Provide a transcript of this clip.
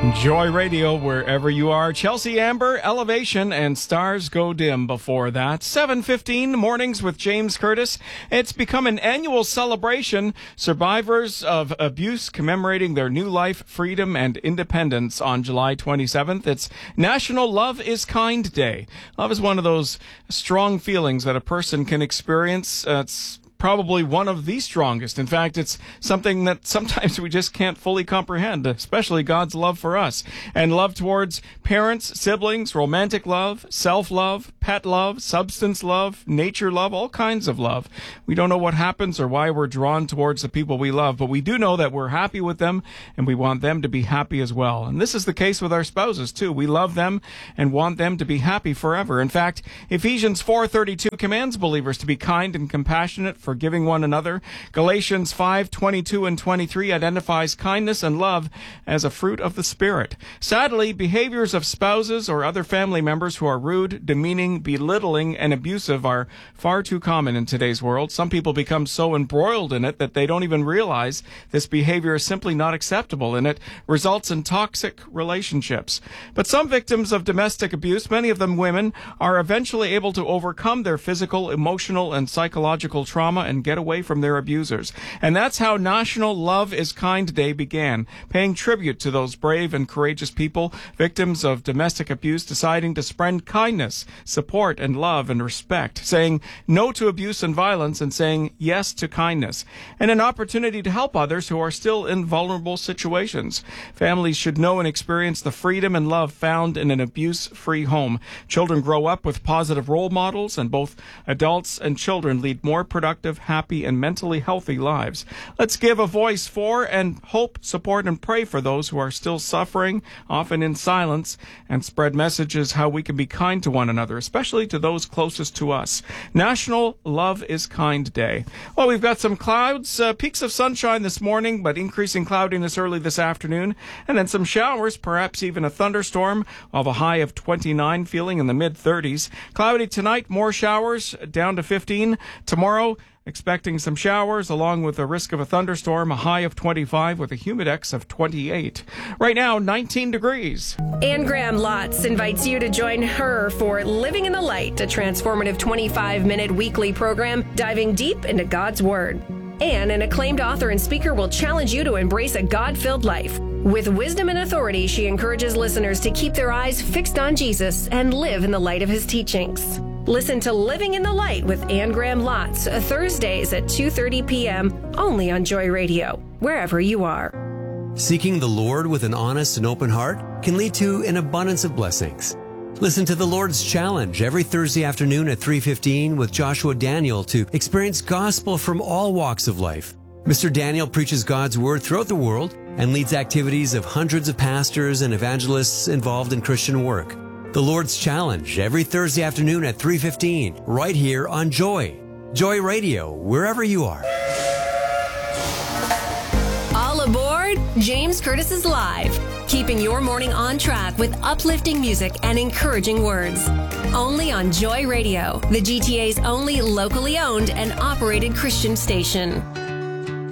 Joy Radio, wherever you are. Chelsea Amber, Elevation, and Stars Go Dim before that. 7:15 mornings with James Curtis. It's become an annual celebration. Survivors of abuse commemorating their new life, freedom, and independence on July 27th. It's National Love is Kind Day. Love is one of those strong feelings that a person can experience. It's probably one of the strongest. In fact, it's something that sometimes we just can't fully comprehend, especially God's love for us. And love towards parents, siblings, romantic love, self-love, pet love, substance love, nature love, all kinds of love. We don't know what happens or why we're drawn towards the people we love, but we do know that we're happy with them and we want them to be happy as well. And this is the case with our spouses too. We love them and want them to be happy forever. In fact, Ephesians 4:32 commands believers to be kind and compassionate, forgiving one another. Galatians 5:22 and 23 identifies kindness and love as a fruit of the Spirit. Sadly, behaviors of spouses or other family members who are rude, demeaning, belittling, and abusive are far too common in today's world. Some people become so embroiled in it that they don't even realize this behavior is simply not acceptable, and it results in toxic relationships. But some victims of domestic abuse, many of them women, are eventually able to overcome their physical, emotional, and psychological trauma and get away from their abusers. And that's how National Love is Kind Day began, paying tribute to those brave and courageous people, victims of domestic abuse, deciding to spread kindness, support, and love and respect, saying no to abuse and violence and saying yes to kindness, and an opportunity to help others who are still in vulnerable situations. Families should know and experience the freedom and love found in an abuse-free home. Children grow up with positive role models, and both adults and children lead more productive, happy, and mentally healthy lives. Let's give a voice for and hope, support, and pray for those who are still suffering, often in silence, and spread messages how we can be kind to one another, especially to those closest to us. National Love is Kind Day. Well, we've got some clouds, peaks of sunshine this morning, but increasing cloudiness early this afternoon, and then some showers, perhaps even a thunderstorm, of a high of 29, feeling in the mid-30s. Cloudy tonight, more showers, down to 15. Tomorrow, expecting some showers along with the risk of a thunderstorm, a high of 25 with a humidex of 28. Right now, 19 degrees. Anne Graham Lotz invites you to join her for Living in the Light, a transformative 25-minute weekly program diving deep into God's Word. Anne, an acclaimed author and speaker, will challenge you to embrace a God-filled life. With wisdom and authority, she encourages listeners to keep their eyes fixed on Jesus and live in the light of his teachings. Listen to Living in the Light with Anne Graham Lotz, Thursdays at 2:30 p.m. only on Joy Radio, wherever you are. Seeking the Lord with an honest and open heart can lead to an abundance of blessings. Listen to the Lord's Challenge every Thursday afternoon at 3:15 with Joshua Daniel to experience gospel from all walks of life. Mr. Daniel preaches God's Word throughout the world and leads activities of hundreds of pastors and evangelists involved in Christian work. The Lord's Challenge every Thursday afternoon at 3:15 right here on Joy. Joy Radio, wherever you are. All aboard James Curtis is Live, keeping your morning on track with uplifting music and encouraging words. Only on Joy Radio, the GTA's only locally owned and operated Christian station.